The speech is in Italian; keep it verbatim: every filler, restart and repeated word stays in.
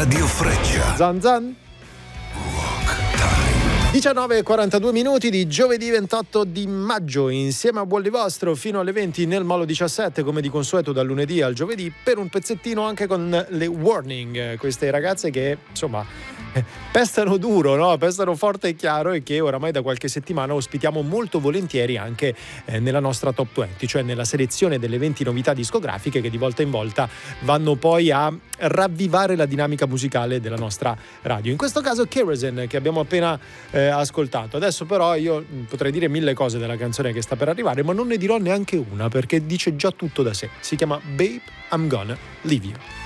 Radio Freccia. Zan zan. Rock Time. diciannove e quarantadue minuti di giovedì ventotto di maggio, insieme a Wally Vostro fino alle venti nel Molo diciassette, come di consueto dal lunedì al giovedì, per un pezzettino anche con le Warning, queste ragazze che insomma pestano duro, no? Pestano forte e chiaro, e che oramai da qualche settimana ospitiamo molto volentieri anche eh, nella nostra top venti, cioè nella selezione delle venti novità discografiche che di volta in volta vanno poi a ravvivare la dinamica musicale della nostra radio. In questo caso Kerosene, che abbiamo appena eh, ascoltato. Adesso però io potrei dire mille cose della canzone che sta per arrivare, ma non ne dirò neanche una perché dice già tutto da sé. Si chiama Babe, I'm Gonna Leave You.